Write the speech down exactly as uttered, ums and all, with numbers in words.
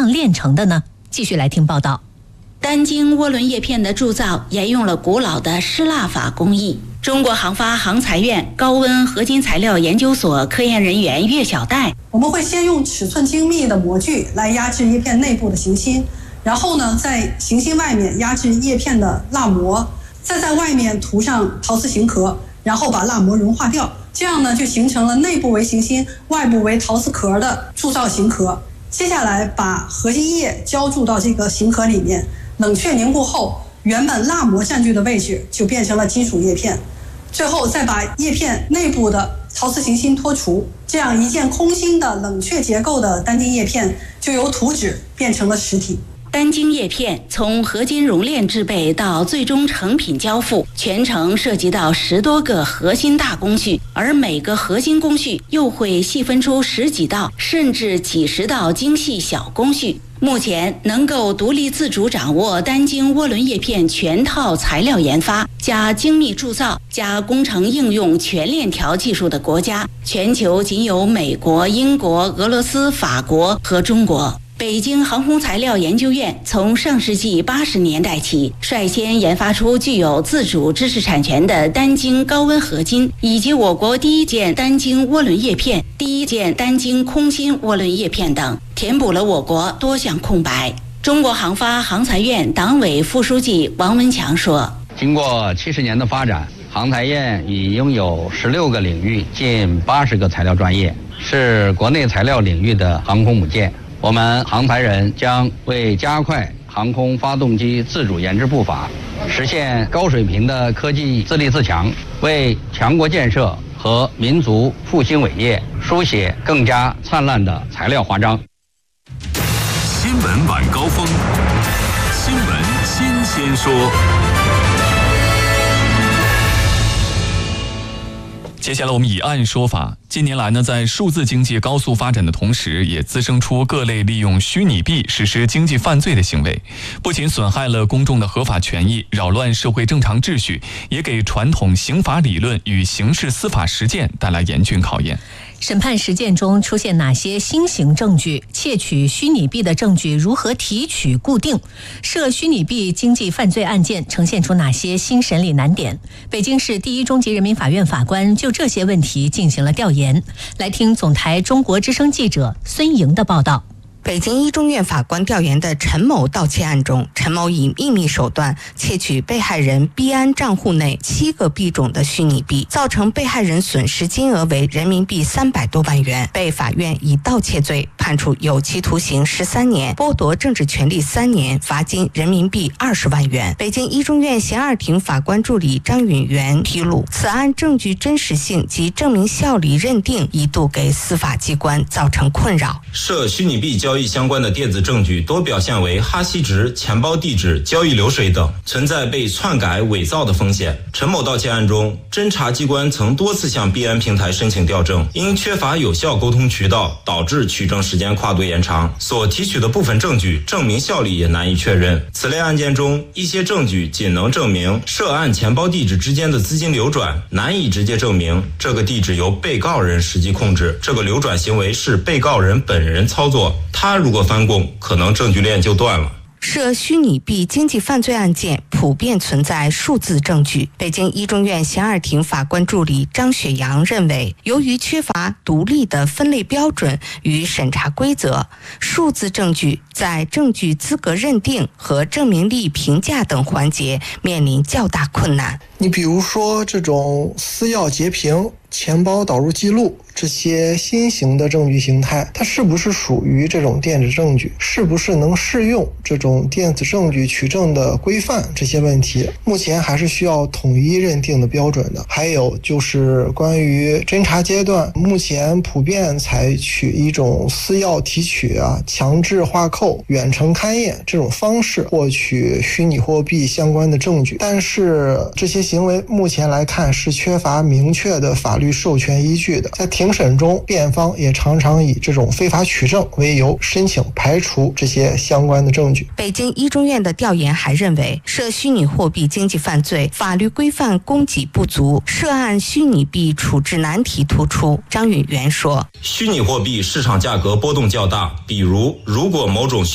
样炼成的呢？继续来听报道。 单晶涡轮叶片的铸造沿用了古老的失蜡法工艺。中国航发航材院高温合金材料研究所科研人员岳小戴， 我们会先用尺寸精密的模具来压制叶片内部的行芯，然后呢，在行芯外面压制叶片的蜡膜，再在外面涂上陶瓷型壳，然后把蜡膜融化掉，这样呢就形成了内部为行芯、外部为陶瓷壳的铸造型壳。接下来把合金液浇注到这个型壳里面，冷却凝固后，原本蜡膜占据的位置就变成了金属叶片。最后再把叶片内部的陶瓷行芯脱除，这样一件空心的冷却结构的单晶叶片就由图纸变成了实体。 单晶叶片从合金熔炼制备到最终成品交付，全程涉及到十多个核心大工序，而每个核心工序又会细分出十几道甚至几十道精细小工序。目前能够独立自主掌握单晶涡轮叶片全套材料研发加精密铸造加工程应用全链条技术的国家，全球仅有美国、英国、俄罗斯、法国和中国。北京航空材料研究院从上世纪八十年代起，率先研发出具有自主知识产权的单晶高温合金，以及我国第一件单晶涡轮叶片、第一件单晶空心涡轮叶片等，填补了我国多项空白。中国航发航材院党委副书记王文强说： 经过七十年的发展，航材院已拥有十六个领域、近八十个材料专业，是国内材料领域的航空母舰。我们航材人将为加快航空发动机自主研制步伐，实现高水平的科技自立自强，为强国建设和民族复兴伟业书写更加灿烂的材料华章。 新闻晚高峰，新闻新鲜说。 接下来我们以案说法。近年来呢，在数字经济高速发展的同时，也滋生出各类利用虚拟币实施经济犯罪的行为，不仅损害了公众的合法权益，扰乱社会正常秩序，也给传统刑法理论与刑事司法实践带来严峻考验。 审判实践中出现哪些新型证据？窃取虚拟币的证据如何提取固定？涉虚拟币经济犯罪案件呈现出哪些新审理难点？北京市第一中级人民法院法官就这些问题进行了调研。来听总台中国之声记者孙莹的报道。 北京一中院法官调研的陈某盗窃案中，陈某以秘密手段窃取被害人币安账户内七个币种的虚拟币，造成被害人损失金额为人民币三百多万元，被法院以盗窃罪判处有期徒刑十三年，剥夺政治权利三年，罚金人民币二十万元。北京一中院刑二庭法官助理张允元披露，此案证据真实性及证明效力认定一度给司法机关造成困扰。 涉虚拟币交易相关的电子证据多表现为哈希值、钱包地址、交易流水等，存在被篡改、伪造的风险。陈某盗窃案中，侦查机关曾多次向币安平台申请调证，因缺乏有效沟通渠道，导致取证时间跨度延长，所提取的部分证据证明效力也难以确认。此类案件中，一些证据仅能证明涉案钱包地址之间的资金流转，难以直接证明这个地址由被告人实际控制，这个流转行为是被告人本人操作。他如果翻供，可能证据链就断了。 涉虚拟币经济犯罪案件普遍存在数字证据。北京一中院刑二庭法官助理张雪阳认为，由于缺乏独立的分类标准与审查规则，数字证据在证据资格认定和证明力评价等环节面临较大困难。 你比如说这种私钥截屏、钱包导入记录这些新型的证据形态，它是不是属于这种电子证据，是不是能适用这种电子证据取证的规范，这些问题目前还是需要统一认定的标准的。还有就是关于侦查阶段，目前普遍采取一种私钥提取啊、强制画扣、远程勘验这种方式获取虚拟货币相关的证据，但是这些行为目前来看是缺乏明确的法律授权依据的。在庭审中，辩方也常常以这种非法取证为由申请排除这些相关的证据。 北京一中院的调研还认为，涉虚拟货币经济犯罪法律规范供给不足，涉案虚拟币处置难题突出。张允元说， 虚拟货币市场价格波动较大，比如如果某种